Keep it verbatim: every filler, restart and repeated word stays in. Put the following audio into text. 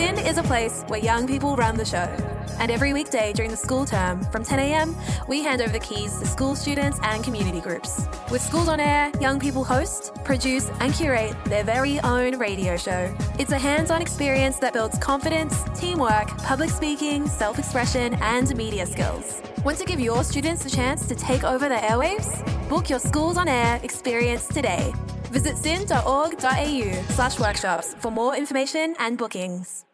SYN is a place where young people run the show. And every weekday during the school term, from ten a.m, we hand over the keys to school students and community groups. With Schools on Air, young people host, produce and curate their very own radio show. It's a hands-on experience that builds confidence, teamwork, public speaking, self-expression and media skills. Want to give your students a chance to take over the airwaves? Book your Schools on Air experience today. Visit syn dot org dot a u slash workshops for more information and bookings.